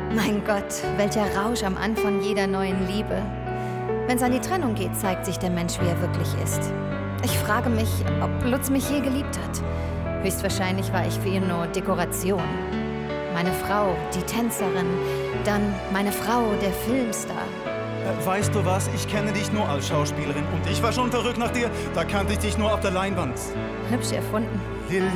Mein Gott, welcher Rausch am Anfang jeder neuen Liebe. Wenn es an die Trennung geht, zeigt sich der Mensch, wie er wirklich ist. Ich frage mich, ob Lutz mich je geliebt hat. Höchstwahrscheinlich war ich für ihn nur Dekoration. Meine Frau, die Tänzerin, dann meine Frau, der Filmstar. Weißt du was, ich kenne dich nur als Schauspielerin und ich war schon verrückt nach dir, da kannte ich dich nur auf der Leinwand. Hübsch erfunden. Lilja,